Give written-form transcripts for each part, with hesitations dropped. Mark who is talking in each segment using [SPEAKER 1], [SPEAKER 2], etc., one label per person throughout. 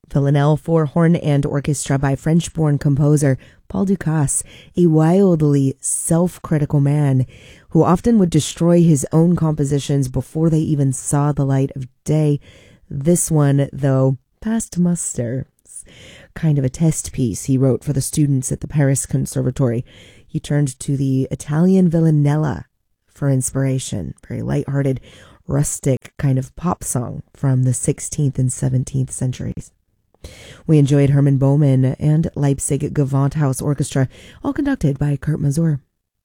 [SPEAKER 1] Villanelle for horn and orchestra by French-born composer Paul Dukas, a wildly self-critical man who often would destroy his own compositions before they even saw the light of day. This one, though, passed muster. Kind of a test piece he wrote for the students at the Paris Conservatory. He turned to the Italian Villanella for inspiration. Very lighthearted, rustic kind of pop song from the 16th and 17th centuries. We enjoyed Herman Bowman and Leipzig Gewandhaus Orchestra, all conducted by Kurt Masur.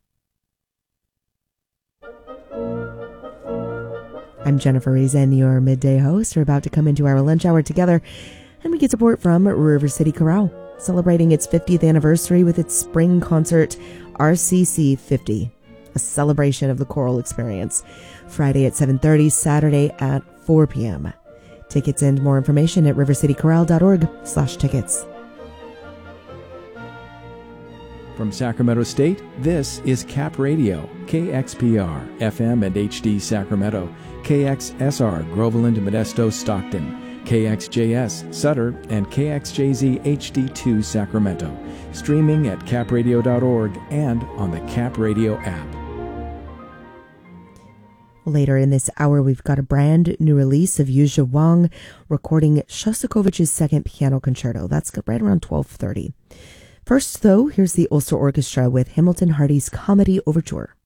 [SPEAKER 1] I'm Jennifer Reason, your midday host. We're about to come into our lunch hour together, and we get support from River City Chorale, celebrating its 50th anniversary with its spring concert, RCC 50, a celebration of the choral experience. Friday at 7:30, Saturday at 4 p.m. Tickets and more information at rivercitychorale.org/tickets.
[SPEAKER 2] From Sacramento State, this is Cap Radio, KXPR, FM and HD Sacramento, KXSR, Groveland, Modesto, Stockton, KXJS, Sutter, and KXJZ HD2 Sacramento. Streaming at capradio.org and on the Cap Radio app.
[SPEAKER 1] Later in this hour, we've got a brand new release of Yuzha Wang recording Shostakovich's second piano concerto. That's right around 12:30. First, though, here's the Ulster Orchestra with Hamilton Hardy's Comedy Overture.